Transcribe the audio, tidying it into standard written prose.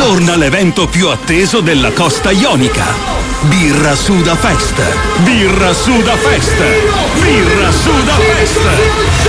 torna l'evento più atteso della costa ionica. Birra Sudafest. Birra Sudafest. Birra Sudafest.